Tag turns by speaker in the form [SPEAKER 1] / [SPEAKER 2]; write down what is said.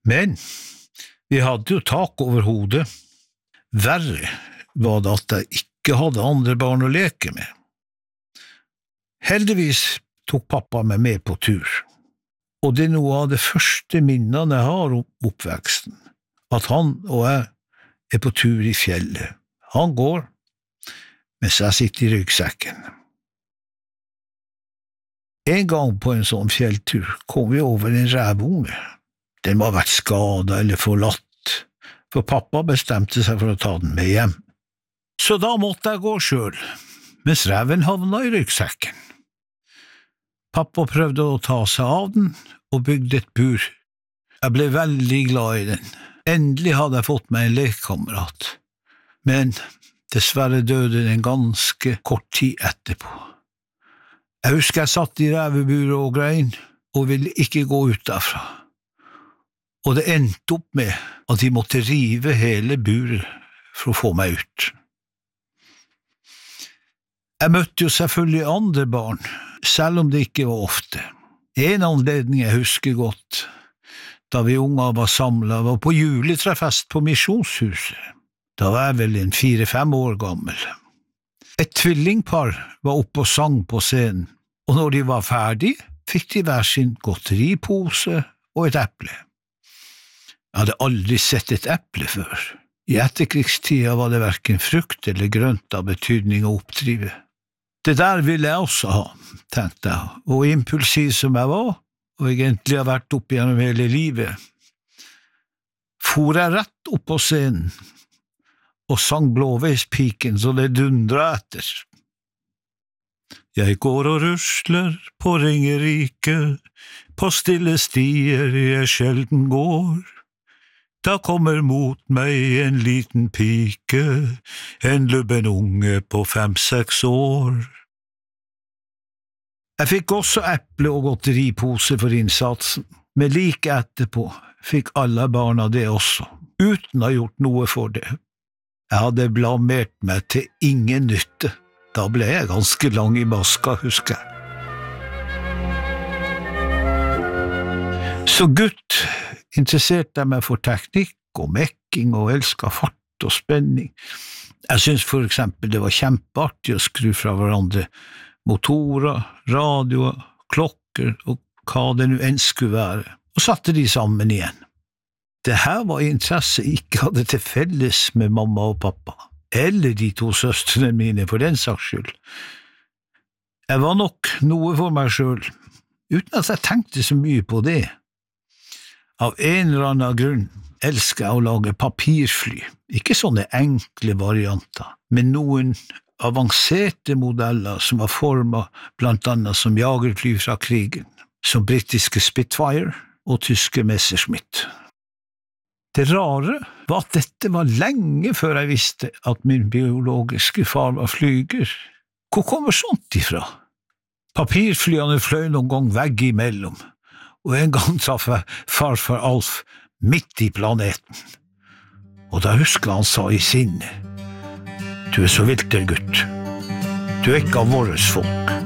[SPEAKER 1] Men vi hadde jo tak over hodet. Verre var det at jeg ikke hadde andre barn å leke med. Heldigvis tok pappa meg med på tur, og det noe av det første minnene jeg har om oppveksten, at han og jeg på tur i fjellet. Han går, mens jeg sitter i ryggsekken. En gang på en sånn fjelltur kom vi over en revunge. Den må ha vært skadet eller forlatt, for pappa bestemte seg for å ta den med hjem. Så da måtte jeg gå selv, mens reven havna i ryggsekken. Pappa prøvde å ta seg av den og bygde et bur. Jeg ble veldig glad i den. Endelig hadde jeg fått meg en lekekamerat. Men dessverre døde den ganske kort tid etterpå. Jeg husker jeg satt i reveburet og grein, og ville ikke gå ut derfra. Og det endte opp med at de måtte rive hele buret for å få meg ut. Jeg møtte jo selvfølgelig andre barn, selv om det ikke var ofte. En anledning jeg husker godt, da vi unger var samlet, var på juletrefest på Misjonshuset. Da var jeg vel en 4-5 år gammel. Et tvillingpar var oppe og sang på scenen, og når de var ferdig, fikk de hver sin godteripose og et eple. Jeg hadde aldri sett et eple før. I etterkrigstida var det hverken frukt eller grønt av betydning å oppdrive. Det der ville jeg også ha, tenkte jeg, og impulsiv som jeg var, og egentlig har vært opp gjennom hele livet, for jeg rett opp på scenen og sang Blåveispiken så det dundra etter. Jeg går og rusler på Ringerike, på stille stier jeg sjelden går. Da kommer mot meg en liten pike, en lubben unge på 5-6 år. Jeg fikk også eple og godteripose for innsatsen, men like etterpå fikk alle barna det også, uten å ha gjort noe for det. Jeg hadde blamert meg til ingen nytte. Da ble jeg ganske lang i maska, husker jeg. Så gutt interesserte jeg meg for teknikk og mekking og elsket fart og spenning. Jeg synes for eksempel det var kjempeartig å skru fra hverandre motorer, radioer, klokker og hva det nå enn skulle være, og satte de sammen igjen. Det her var interesse jeg ikke hadde til felles med mamma og pappa, eller de 2 søstrene mine for den saks skyld. Jeg var nok noe for meg selv, uten at jeg tenkte så mye på det. Av en eller annen grunn elsker jeg å lage papirfly, ikke sånne enkle varianter, men noen avanserte modeller som var formet blant annet som jagerfly fra krigen, som britiske Spitfire og tyske Messerschmitt. Det rare var at dette var lenge før jeg visste at min biologiske far var flyger. Hvor kommer sånt ifra? Papirflyene fløy noen gang vegg imellom, og en gang traff jeg farfar Alf midt i planeten. Og da husker han sa i sinne, «Du så vilter, gutt. Du ikke av våres folk.»